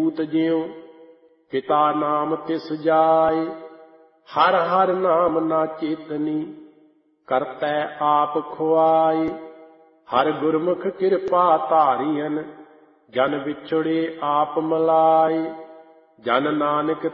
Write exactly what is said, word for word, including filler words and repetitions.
ਪੂਤ ਜਿਉ ਪਿਤਾ ਨਾਮ ਤਿਸ ਜਾਏ। ਹਰ ਹਰ ਨਾਮ ਨਾ ਚੇਤਨੀ ਕਰਤੈ ਆਪ ਖੁਆਏ। ਹਰ ਗੁਰਮੁਖ ਕਿਰਪਾ ਧਾਰੀਅਨ ਜਨ ਵਿਛੜੇ ਆਪ ਮਲਾਏ। ਜਨ ਨਾਨਕ